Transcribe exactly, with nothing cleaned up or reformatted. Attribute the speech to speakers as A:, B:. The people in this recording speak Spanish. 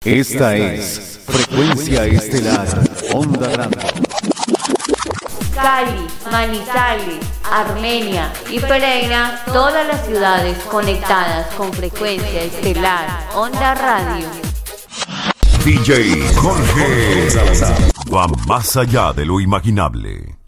A: Esta es Frecuencia Estelar Onda Radio.
B: Cali, Manizales, Armenia y Pereira, todas las ciudades conectadas con Frecuencia Estelar Onda Radio.
C: D J Jorge Salazar va más allá de lo imaginable.